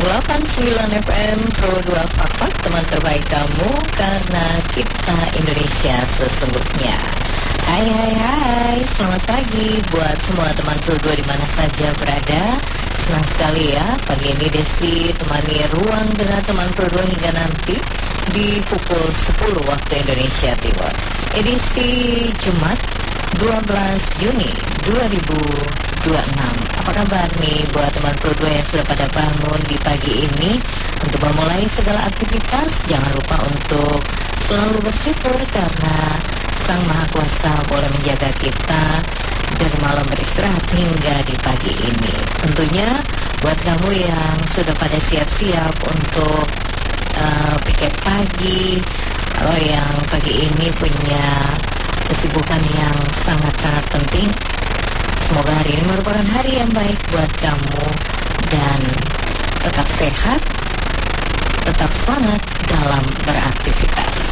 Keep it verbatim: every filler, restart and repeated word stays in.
delapan sembilan F M Pro dua Fakfak, teman terbaik kamu karena kita Indonesia sesungguhnya. Hai hai hai, selamat pagi buat semua teman Pro dua di mana saja berada. Senang sekali ya, pagi ini Desi temani ruang dengan teman Pro dua hingga nanti di pukul sepuluh waktu Indonesia Timur. Edisi Jumat dua belas Juni dua ribu dua puluh enam. Apa kabar nih buat teman Pro dua yang sudah pada bangun di pagi ini untuk memulai segala aktivitas? Jangan lupa untuk selalu bersyukur karena Sang Maha Kuasa boleh menjaga kita dari malam beristirahat hingga di pagi ini. Tentunya buat kamu yang sudah pada siap-siap untuk uh, piket pagi, kalau yang pagi ini punya kesibukan yang sangat-sangat penting, semoga hari ini merupakan hari yang baik buat kamu dan tetap sehat, tetap semangat dalam beraktivitas.